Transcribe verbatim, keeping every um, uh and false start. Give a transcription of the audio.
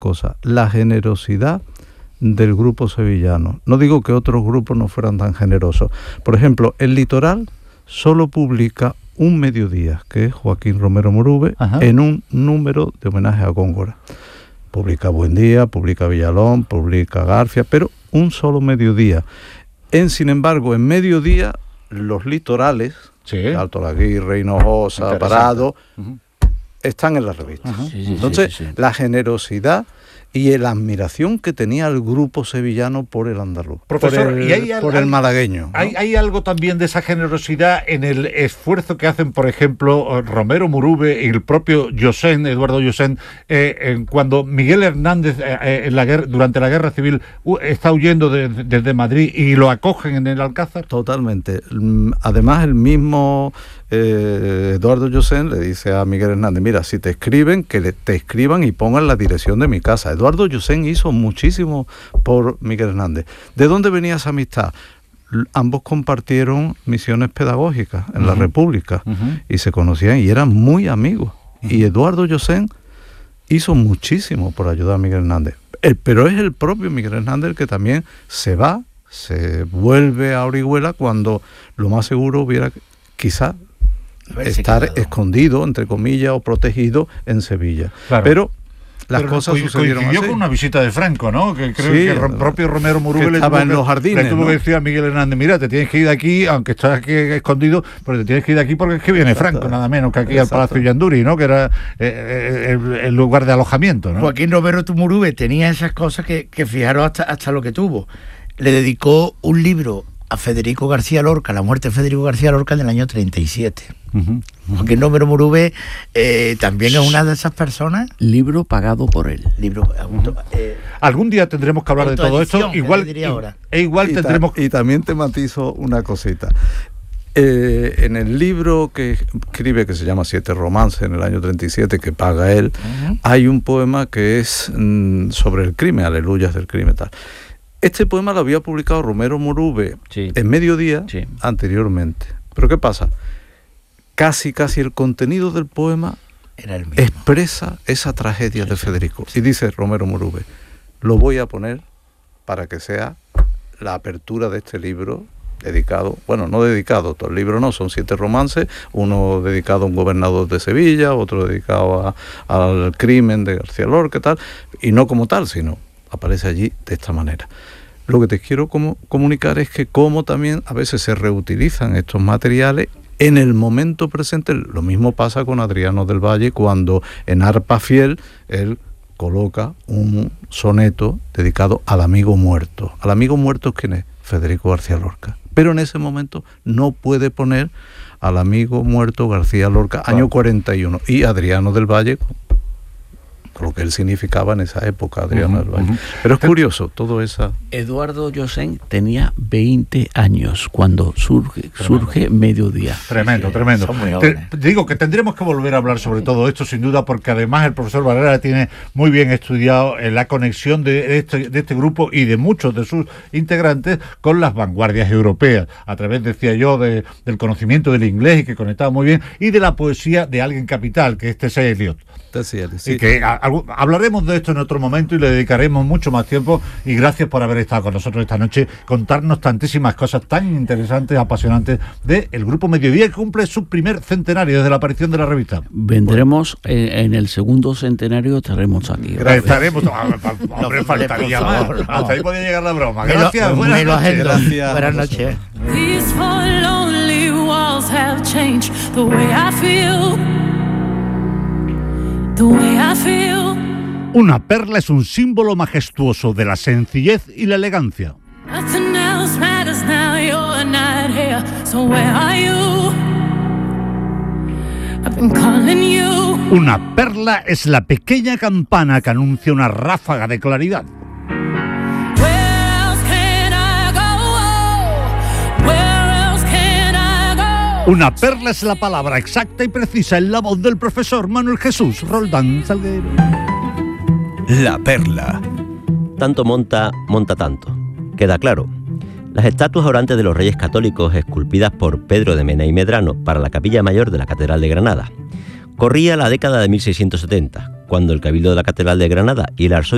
cosa, la generosidad del grupo sevillano. No digo que otros grupos no fueran tan generosos. Por ejemplo, el Litoral solo publica un mediodía, que es Joaquín Romero Murube, Ajá. en un número de homenaje a Góngora. Publica Buen Día, publica Villalón, publica García, pero un solo mediodía. En, sin embargo, en mediodía, los litorales, sí. Alto Laguirre, Hinojosa, Parado, uh-huh. están en la revista. Uh-huh. Sí, sí, Entonces, sí, sí, sí. la generosidad y la admiración que tenía el grupo sevillano por el andaluz, Profesor, por el, ¿y hay, por el malagueño, ¿no? ¿hay, ¿Hay algo también de esa generosidad en el esfuerzo que hacen, por ejemplo, Romero Murube y el propio Llosén, Eduardo Llosén, eh, en cuando Miguel Hernández eh, en la guerra, durante la Guerra Civil uh, está huyendo de, de, desde Madrid y lo acogen en el Alcázar? Totalmente. Además, el mismo eh, Eduardo Llosén le dice a Miguel Hernández, mira, si te escriben, que le, te escriban y pongan la dirección de mi casa. Eduardo Llosén hizo muchísimo por Miguel Hernández. ¿De dónde venía esa amistad? Ambos compartieron misiones pedagógicas en uh-huh. la República uh-huh. y se conocían y eran muy amigos. Uh-huh. Y Eduardo Llosén hizo muchísimo por ayudar a Miguel Hernández. El, pero es el propio Miguel Hernández el que también se va, se vuelve a Orihuela cuando lo más seguro hubiera quizás estar quedado. escondido, entre comillas, o protegido en Sevilla. Claro. Pero las Pero cosas co- sucedieron coincidió así. con una visita de Franco, ¿no? Que creo Sí, que el propio Romero Murube le estaba tuvo, en que, los jardines, le tuvo ¿no? que decir a Miguel Hernández, mira, te tienes que ir de aquí, aunque estás aquí escondido, pero te tienes que ir de aquí porque es que viene Exacto. Franco, nada menos que aquí Exacto. al Palacio Yanduri, ¿no? Que era eh, el, el lugar de alojamiento, ¿no? Joaquín Romero Murube tenía esas cosas que, que fijaros hasta, hasta lo que tuvo. Le dedicó un libro a Federico García Lorca, la muerte de Federico García Lorca en el año treinta y siete. Uh-huh. Joaquín Romero Murube eh, también es una de esas personas. Libro pagado por él. Libro. Uh-huh. Eh, Algún día tendremos que hablar de todo esto. Igual, e igual y tendremos. Ta- y también te matizo una cosita. Eh, en el libro que escribe, que se llama Siete Romances, en el año treinta y siete, que paga él, uh-huh. hay un poema que es mm, sobre el crimen, Aleluyas del crimen, tal. Este poema lo había publicado Romero Murube sí. en Mediodía sí. anteriormente. Pero ¿qué pasa? Casi, casi el contenido del poema Era el mismo. expresa esa tragedia sí, de Federico. Sí. Y dice Romero Murube, lo voy a poner para que sea la apertura de este libro dedicado, bueno, no dedicado, todo el libro no, son siete romances, uno dedicado a un gobernador de Sevilla, otro dedicado a, al crimen de García Lorca y tal, y no como tal, sino aparece allí de esta manera. Lo que te quiero como, comunicar es que como también a veces se reutilizan estos materiales en el momento presente. Lo mismo pasa con Adriano del Valle cuando en Arpa Fiel él coloca un soneto dedicado al amigo muerto. ¿Al amigo muerto quién es? Federico García Lorca. Pero en ese momento no puede poner al amigo muerto García Lorca, claro. año cuarenta y uno, y Adriano del Valle, lo que él significaba en esa época, Adriano uh-huh, del Valle. Uh-huh. Pero es curioso, todo eso. Eduardo Llosén tenía veinte años cuando surge, surge Mediodía. Tremendo, sí, tremendo. Te, digo que tendremos que volver a hablar sobre todo esto, sin duda, porque además el profesor Valera tiene muy bien estudiado la conexión de este, de este grupo y de muchos de sus integrantes con las vanguardias europeas, a través, decía yo, de, del conocimiento del inglés, y que conectaba muy bien, y de la poesía de alguien capital, que es T S. Eliot. Sí, sí. Y que a, a, hablaremos de esto en otro momento y le dedicaremos mucho más tiempo, y gracias por haber estado con nosotros esta noche, contarnos tantísimas cosas tan interesantes, apasionantes del Grupo Mediodía, que cumple su primer centenario desde la aparición de la revista. Vendremos en, en el segundo centenario, estaremos aquí. Gracias. Estaremos, hombre, faltaría más. Hasta ahí podía llegar la broma. Gracias, me lo, buenas me noches. Lo Gracias. Buenas noches. These four lonely walls have changed the way I feel. The way I feel. Una perla es un símbolo majestuoso de la sencillez y la elegancia. Nothing else matters now, you're not here. So where are you? I've been calling you. Una perla es la pequeña campana que anuncia una ráfaga de claridad. Una perla es la palabra exacta y precisa en la voz del profesor Manuel Jesús Roldán Salguero. La perla. Tanto monta, monta tanto. Queda claro. Las estatuas orantes de los Reyes Católicos, esculpidas por Pedro de Mena y Medrano para la capilla mayor de la Catedral de Granada. Corría la década de mil seiscientos setenta, cuando el Cabildo de la Catedral de Granada y el arzobispo